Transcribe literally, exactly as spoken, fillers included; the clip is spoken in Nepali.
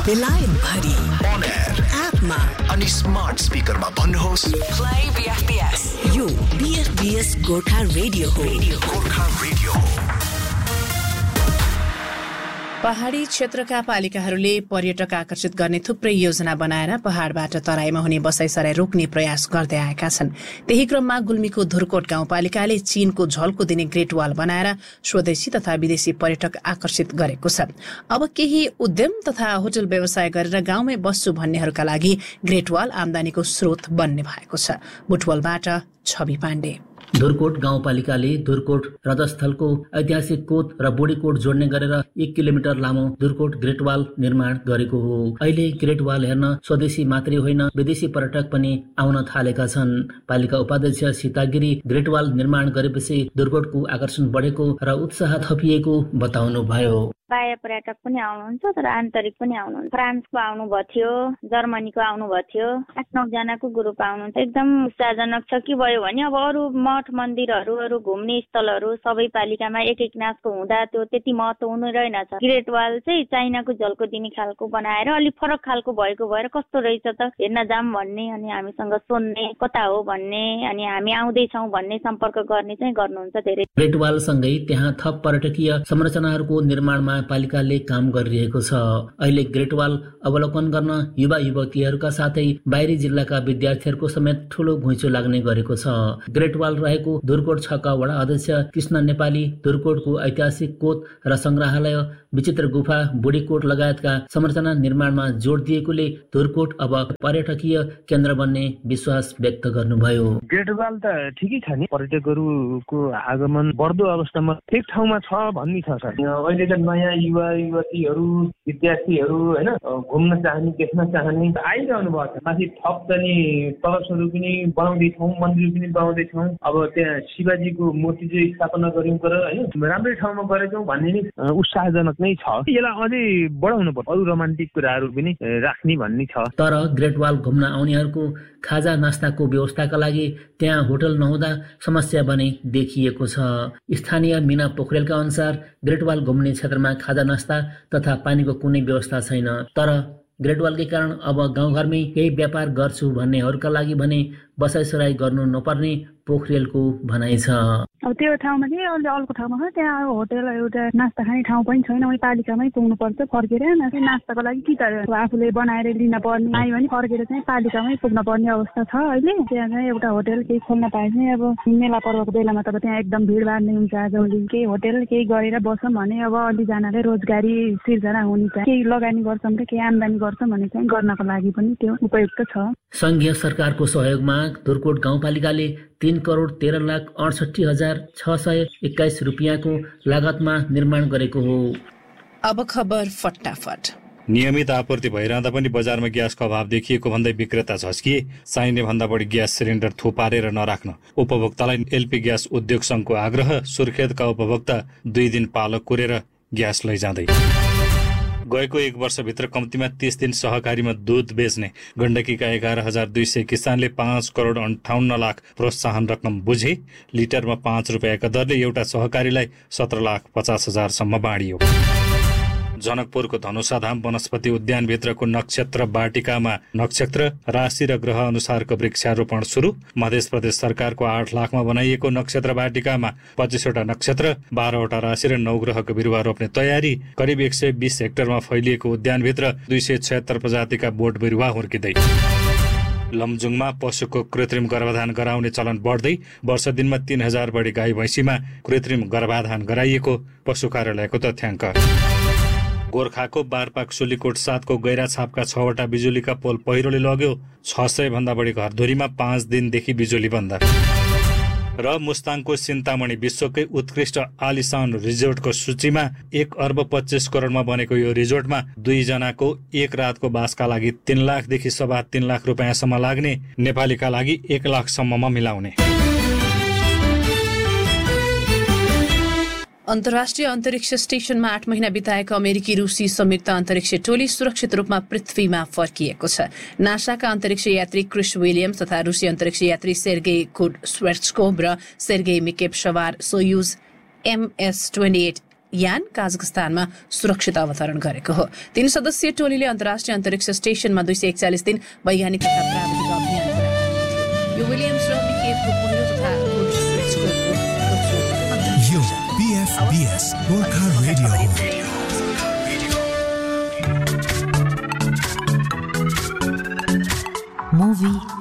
बेलायत भरि on air एपमा अनि स्मार्ट स्पिकरमा भन्नुहोस् प्ले बीएफबीएस। यो बीएफबीएस गोर्खा रेडियो हो। गोर्खा रेडियो हो। पहाडी क्षेत्रका पालिकाहरूले पर्यटक आकर्षित गर्ने थुप्रै योजना बनाएर पहाडबाट तराईमा हुने बसाइसराई रोक्ने प्रयास गर्दै आएका छन्। त्यही क्रममा गुल्मीको धुरकोट गाउँपालिकाले चीनको झल्को दिने ग्रेट वाल बनाएर स्वदेशी तथा विदेशी पर्यटक आकर्षित गरेको छ। अब केही उद्यम तथा होटल व्यवसाय गरेर गाउँमै बस्छु भन्नेहरूका लागि ग्रेट वाल आमदानीको स्रोत बन्ने भएको छ। बुटवलबाट छवि पाण्डे। धुरकोट गाउँपालिकाले धुरकोट रजस्थलको ऐतिहासिक कोत र बोडीकोट जोड्ने गरेर एक किलोमिटर लामो धुरकोट ग्रेट वाल निर्माण गरेको हो। अहिले ग्रेट वाल हेर्न स्वदेशी मात्रै होइन विदेशी पर्यटक पनि आउन थालेका छन्। पालिका उपाध्यक्ष सीतागिरी ग्रेट वाल निर्माण गरेपछि धुरकोटको आकर्षण बढेको र उत्साह थपिएको बताउनुभयो। बाह्य पर्यटक पनि आउनुहुन्छ तर आन्तरिक पनि आउनुहुन्छ। फ्रान्सको आउनु भएको थियो, जर्मनीको आउनु भएको थियो, आठ नौ जनाको ग्रुप आउनुहुन्छ। एकदम उत्साहजनक छ। के भयो भने अब अरू मठ मन्दिरहरू अरू घुम्ने स्थलहरू सबै पालिकामा एक एक नाचको हुँदा त्यो त्यति महत्त्व हुनु रहेनछ। ग्रेट वाल चाहिँ चाइनाको झल्को दिने खालको बनाएर अलिक फरक खालको भएको भएर कस्तो रहेछ त हेर्न जाम भन्ने अनि हामीसँग सोध्ने कता हो भन्ने अनि हामी आउँदैछौँ भन्ने सम्पर्क गर्ने चाहिँ गर्नुहुन्छ धेरै। ग्रेट वाल सँगै त्यहाँ थप पर्यटकीय संरचनाहरूको निर्माणमा पालिकाले काम गरिरहेको छ। अहिले ग्रेट वाल अवलोकन गर्न युवा युवतीहरूका साथै बाहिरी जिल्लाका विद्यार्थीहरूको समेत ठूलो घुइँचो लाग्ने गरेको छ। ग्रेट वाल रहेको धुरकोट छका वडा अध्यक्ष कृष्ण नेपाली धुरकोटको ऐतिहासिक कोत र संग्रहालय विचित्र गुफा बुढीकोट लगायतका संरचना निर्माणमा जोड दिएकोले धुरकोट अब पर्यटकीय केन्द्र बन्ने विश्वास व्यक्त गर्नुभयो। ग्रेट वाल त ठिकै छ नि, पर्यटकहरूको आगमन बढ्दो अवस्थामा ठिक ठाउँमा छ भन्ने छ सर। अहिले त नयाँ युवा युवतीहरू विद्यार्थीहरू होइन घुम्न चाहने देख्न चाहने आइरहनु भएको छ। माथि थप पनि तलसहरू पनि बनाउँदैछौँ, मन्दिर पनि बनाउँदैछौँ। अब त्यहाँ शिवजीको मूर्ति चाहिँ स्थापना गऱ्यौँ तर होइन राम्रै ठाउँमा गरेछौँ भन्ने नि उत्साहजनक नै छ। यसलाई अझै बढाउनु पर्छ, अरू रोमान्टिक कुराहरू पनि राख्ने भन्ने छ। तर ग्रेट वाल घुम्न आउनेहरूको खाजा नास्ताको व्यवस्थाका लागि त्यहाँ होटल नहुँदा समस्या बने देखिएको छ। स्थानीय मिना पोखरेलका अनुसार ग्रेट वाल घुम्ने क्षेत्रमा खाजा नास्ता तथा पानीको कुनै व्यवस्था छैन। तर ग्रेट वालकै कारण अब गाउँघरमै केही व्यापार गर्छु भन्नेहरूका लागि भने बसाइसराई गर्नु नपर्ने पोखरेलको भनाइ छ। अब त्यो ठाउँमा चाहिँ अहिले अर्को ठाउँमा छ, त्यहाँ होटेल एउटा नास्ता खाने ठाउँ पनि छैन। उही पालिकामै पुग्नु पर्छ फर्केर। नास्ताको लागि कि त आफूले बनाएर लिन पर्ने आयो भने फर्केर चाहिँ पालिकामै पुग्न पर्ने अवस्था छ। अहिले त्यहाँ चाहिँ एउटा होटेल केही खोल्न पाए चाहिँ अब मेला पर्वको बेलामा त त्यहाँ एकदम भिडभाड नै हुन्छ। आजभोलि केही होटेल केही गरेर बसौँ भने अब अलिजनाले रोजगारी सिर्जना हुने चाहिँ केही लगानी गर्छौँ र केही आम्दानी गर्छौँ भने चाहिँ गर्नको लागि पनि त्यो उपयुक्त छ। संघीय सरकारको सहयोगमा धुरकोट गाउँपालिकाले तीन करोड तेह्र लाख अडसठी हजार छ सय एक्काइस रुपियाँको लागतमा निर्माण गरेको हो। अब खबर फटाफट। नियमित आपूर्ति भइरहँदा पनि बजारमा ग्यासको अभाव देखिएको भन्दै विक्रेता झस्किए। चाहिने भन्दा बढी ग्यास सिलिन्डर थुपारेर नराख्न उपभोक्तालाई एलपी ग्यास उद्योग संघको आग्रह। सुर्खेतका उपभोक्ता दुई दिन पालो कुरेर ग्यास लैजाँदै। गएको एक वर्षभित्र कम्तीमा तीस दिन सहकारीमा दूध बेच्ने गण्डकीका एघार हजार दुई सय किसानले पाँच करोड अन्ठाउन्न लाख प्रोत्साहन रकम बुझे। लिटरमा पाँच रुपियाँका दरले एउटा सहकारीलाई सत्र लाख पचास हजारसम्म बाँडियो। जनकपुरको धनुषाधाम वनस्पति उद्यानभित्रको नक्षत्र वाटिकामा नक्षत्र राशि र ग्रह अनुसारको वृक्षारोपण सुरु। मध्य प्रदेश सरकारको आठ लाखमा बनाइएको नक्षत्र वाटिकामा पच्चिसवटा नक्षत्र बाह्रवटा राशि र नौ ग्रहको बिरुवा रोप्ने तयारी। करिब एक सय बिस हेक्टरमा फैलिएको उद्यानभित्र दुई सय छयत्तर प्रजातिका बोट बिरुवा हुर्किँदै। लमजुङमा पशुको कृत्रिम गर्भाधान गराउने चलन बढ्दै। वर्ष दिनमा तीन हजार बढी गाई भैँसीमा कृत्रिम गर्भाधान गराइएको पशु कार्यालयको तथ्याङ्क। गोर्खाको बारपाक सुलीकोट सातको गैरा छापका छवटा बिजुलीका पोल पहिरोले लग्यो। छ सय भन्दा बढी घरधुरीमा पाँच दिनदेखि बिजुली बन्द। र मुस्ताङको सिन्तामणी विश्वकै उत्कृष्ट आलिसान रिजोर्टको सूचीमा एक अर्ब पच्चिस करोडमा बनेको यो रिजोर्टमा दुईजनाको एक रातको बासका लागि तीन लाखदेखि सवा तीन लाख रुपियाँसम्म लाग्ने, नेपालीका लागि एक लाखसम्ममा मिलाउने। अन्तर्राष्ट्रिय अन्तरिक्ष स्टेशनमा आठ महिना बिताएका अमेरिकी रूसी संयुक्त अन्तरिक्ष टोली सुरक्षित रूपमा पृथ्वीमा फर्किएको छ। नासाका अन्तरिक्ष यात्री क्रिस विलियम्स तथा रूसी अन्तरिक्ष यात्री सेर्गेई कुडस्वेर्चकोभ र सेर्गेई मिकेभ सवार सोयुज एमएस अठाइस यान काजाखस्तानमा सुरक्षित अवतरण गरेको हो। तीन सदस्यीय टोलीले अन्तर्राष्ट्रिय अन्तरिक्ष स्टेसनमा दुई सय एकचालिस दिन वैज्ञानिक तथा प्राविधिक अभियान गरेको थियो। यो विलियम्स र मिकेफको पहिलो तथा यो बीएफबीएस गोर्खा रेडियो Movie